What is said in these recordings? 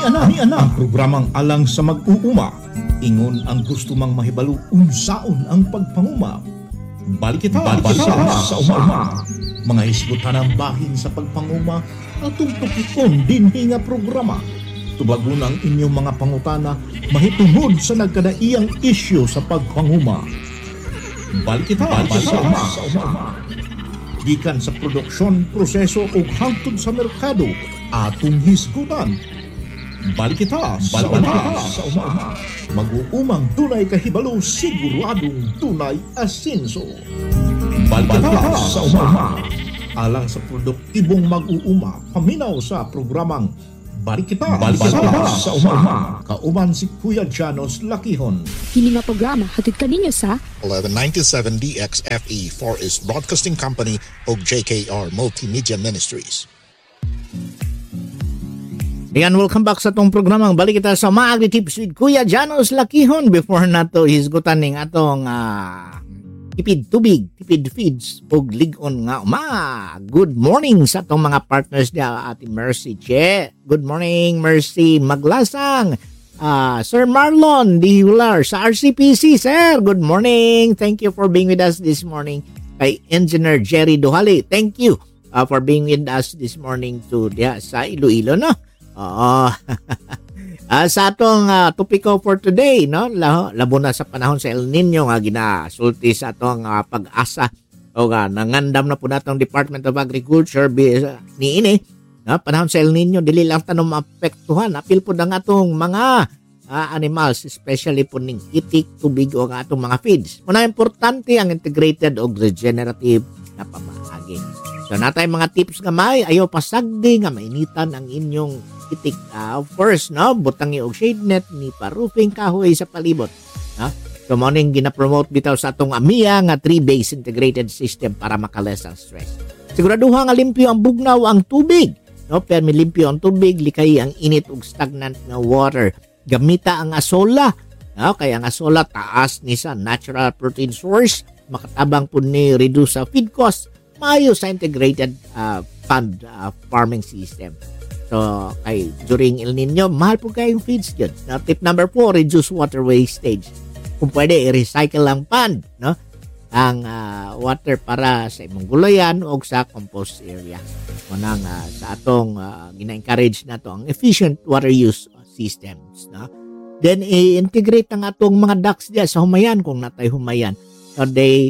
Ang programang alang sa mag-uuma. Ingon ang gusto mang mahibalo unsaon ang pagpanguma. Balik kita sa uma. Mga hisgutan ang bahin sa pagpanguma at tugtukikon dinhi nga programa. Tubagon ang inyong mga pangutana mahitungod sa nagkadaiyang isyu sa pagpanguma. Balik kita sa uma. Gikan sa produksyon, proseso o hangtod sa merkado atong hisgutan. Balik kita sa uma. Mag-uumang tunay kahibalo, siguradong tunay asinso. Balik kita sa uma. Alang sa produktibong mag-uuma, paminaw sa programang Balik kita sa uma. Kauban si Kuya Janos Lakihon. Kini nga programa hatid kaninyo sa 1197 DXFE Forest Broadcasting Company o JKR Multimedia Ministries. Ayan, welcome back sa itong programang Balik Kita sa Maagri Tips with Kuya Janos Lakihon. Before nato hisgutan ning atong tipid tubig, tipid feeds o ligon nga Good morning sa itong mga partners niya, Ate Mercy Che. Good morning, Mercy Maglasang. Sir Marlon Dihular sa RCPC, sir. Good morning. Thank you for being with us this morning. Kay Engineer Jerry Duhali, thank you for being with us this morning to sa Iloilo, no? Sa atong topiko for today, no, labo na sa panahon sa El Nino nga ginasulti sa atong pag-asa o nangandam na po natong Department of Agriculture niini, no, panahon sa El Nino dili lang tanom maapektuhan, apil po ang atong mga animals, especially po ning itik, tubig o ang atong mga feeds. Muna importante ang integrated o regenerative na pamahagi. So natay mga tips nga may ayaw pasagdi nga mainitan ang inyong itik. First, no, butang og shade net ni pa-roofing kahoy sa palibot. No? So mo ning gina-promote bitaw sa atong AMIA nga tree-based integrated system para makales ang stress. Siguraduha nga limpyo ang bugnaw ang tubig. No, pero limpyo ang tubig, likay ang init ug stagnant nga water. Gamita ang asola. No, kaya ang asola taas ni sa natural protein source, makatabang pud ni reduce sa feed cost. Maayo sa integrated pond farming system. So, during El Nino, mahal po kayong feeds dyan. Now, tip number 4, reduce water wastage. Kung pwede, i-recycle ang pond, no? Ang water para sa imong gulayan o sa compost area. Kunang sa atong gina-encourage na to ang efficient water use systems, no? Then, i-integrate ang atong mga ducts dyan sa humayan kung natay humayan. So,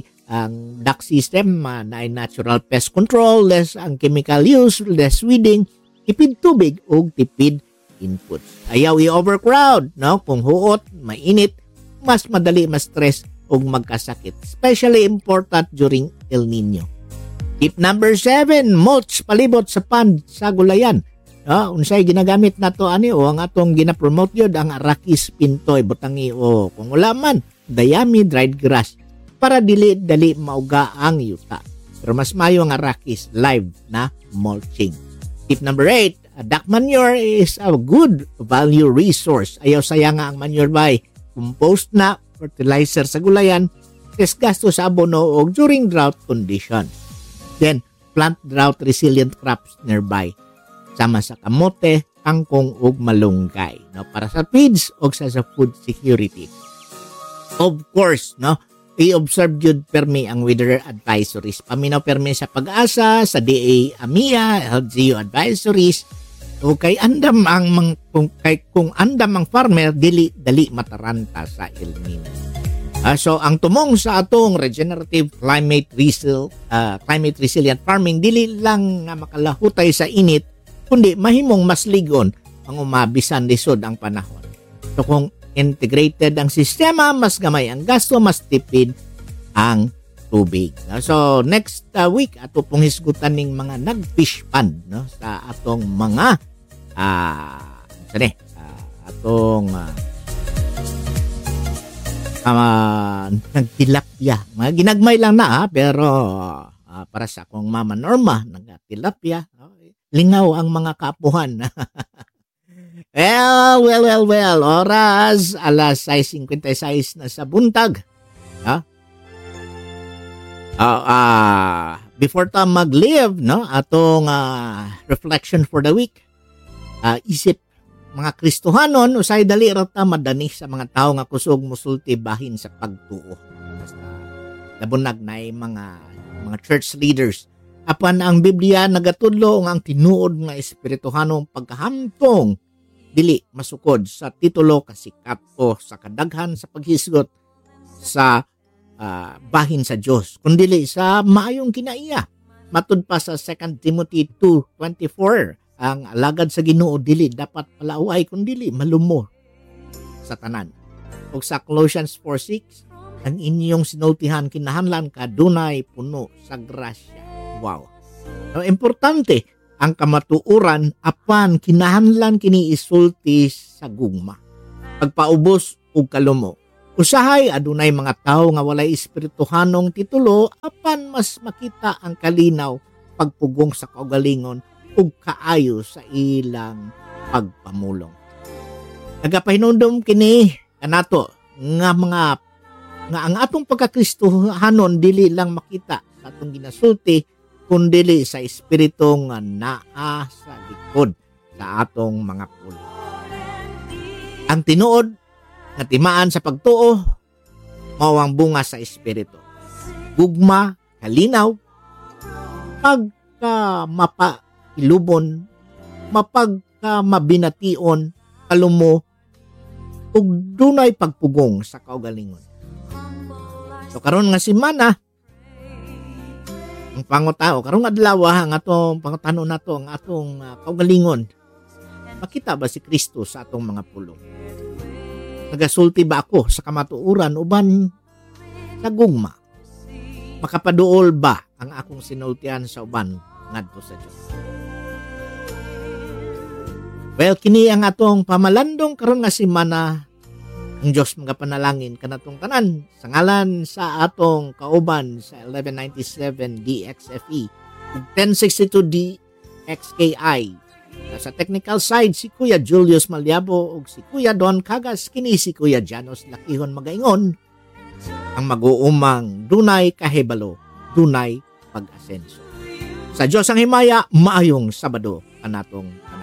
ang duct system na natural pest control, less ang chemical use, less weeding, tipid tubig o tipid inputs. Ayaw i-overcrowd, no? Kung huot, mainit, mas madali ma-stress o magkasakit. Especially important during El Nino. Tip number 7, mulch palibot sa pond sa gulayan. No? Unsay ginagamit na to ani o ang atong gina-promote yun ang Arachis pintoy, butangi o kung wala man, dayami dried grass para dili-dali mauga ang yuta. Pero mas mayo ang Arachis live na mulching. Tip number 8, duck manure is a good value resource. Ayaw sayang ang manure by compost na fertilizer sa gulayan, tes gasto sa abono o during drought condition. Then, plant drought resilient crops nearby. Sama sa kamote, kangkong ug malunggay. No? Para sa feeds o sa food security. Of course, no? I-observe yun permi ang weather advisories. Paminaw permi sa pag-asa, sa DA AMIA, LGU advisories. O kay andam ang kung andam ang farmer dali mataranta sa El Nino. So ang tumong sa atong regenerative climate resilient farming dili lang nga makalahutay sa init kundi mahimong mas ligon ang umabisan lisod ang panahon. So kung integrated ang sistema, mas gamay ang gasto, mas tipid ang tubig. So next week ato pong hisgutan ning mga nag-fish pond, no, sa atong mga nagtilapia. Mga ginagmay lang na pero para sa akong mama Norma nagtilapia, lingaw ang mga kaapuhan. Well, oras, alas 6:56 na sa buntag. Before ta mag-live, no, atong reflection for the week, isip mga Kristohanon usay dali ra ta madani sa mga tawo nga kusog musulti bahin sa pagtuo. Basta labunag na mga church leaders. Apan ang Biblia nagatudlo nga ang tinuod nga espirituhanong pagkahamtong dili masukod sa titulo kasikat o sa kadaghan sa paghisgot sa bahin sa Dios kundi sa maayong kinaiya. Matud pa sa 2 Timothy 2:24, ang alagad sa Ginoo dili dapat palaaway kundi malumo sa tanan. Ug sa Colossians 4:6, ang inyong sinultihan kinahanglan kadunay puno sa grasya. Wow. So, importante ang kamatuoran apan kinahanglan kini isulti sa gugma. Pagpaubos ug kalumo. Usahay adunay mga tawo nga walay espirituhanong titulo apan mas makita ang kalinaw pagpugong sa kaugalingon ug kaayo sa ilang pagpamulong. Nagapahinumdum kini kanato nga ang atong pagkakristohanon dili lang makita sa atong ginasulti kundi sa espiritu nga naa sa likod sa atong mga pulo. Ang tinuod nga timaan sa pagtuo mao ang bunga sa espiritu. Gugma, kalinaw, pagka mapailubon, mapagka mabination, kalumo, ug dunay pagpugong sa kaugalingon. So karon nga semana ang pangutao karong adlaw ang atong pangutano nato ang atong kaugalingon. Makita ba si Kristo sa atong mga pulong? Nagasulti ba ako sa kamatuoran uban sa gugma? Makapaduol ba ang akong sinultian sa uban ngadto sa Dios? Well, kini ang atong pamalandong karon nga semana. Ang Dios magapanalangin kanatong tanan sa ngalan sa atong kauban sa 1197 DXFE ug 1062 DXKI. Sa technical side si Kuya Julius Malyabo ug si Kuya Don Cagas, kini si Kuya Janos Lakihon magaingon ang mag-uumang dunay kahibalo, dunay pag-asenso. Sa Dios ang himaya, maayong Sabado kanatong